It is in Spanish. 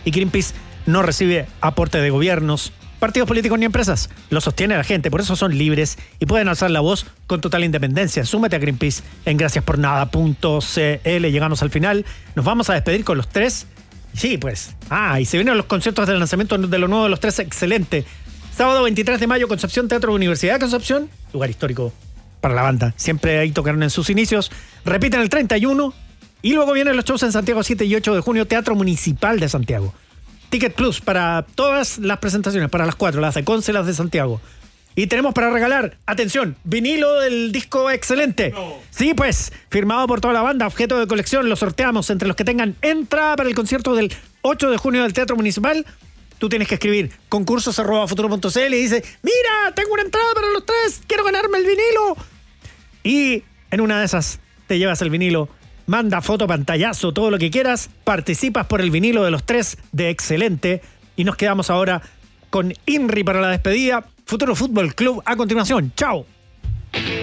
Y Greenpeace no recibe aporte de gobiernos, partidos políticos ni empresas. Lo sostiene la gente, por eso son libres y pueden alzar la voz con total independencia. Súmate a Greenpeace en graciaspornada.cl. Llegamos al final. Nos vamos a despedir con los tres. Sí, pues. Y se vienen los conciertos del lanzamiento de lo nuevo de los tres. Excelente. Sábado 23 de mayo, Concepción, Teatro Universidad de Concepción. Lugar histórico para la banda. Siempre ahí tocaron en sus inicios. Repiten el 31. Y luego vienen los shows en Santiago 7 y 8 de junio. Teatro Municipal de Santiago. Ticket Plus para todas las presentaciones, para las 4, las de Conce, las de Santiago. Y tenemos para regalar, atención, vinilo del disco Excelente. No. Sí, pues, firmado por toda la banda, objeto de colección, lo sorteamos entre los que tengan entrada para el concierto del 8 de junio del Teatro Municipal. Tú tienes que escribir concursos@futuro.cl y dices, mira, tengo una entrada para los tres, quiero ganarme el vinilo. Y en una de esas te llevas el vinilo. Manda foto, pantallazo, todo lo que quieras. Participas por el vinilo de los tres de Excelente. Y nos quedamos ahora con INRI para la despedida. Futuro Fútbol Club a continuación. ¡Chao!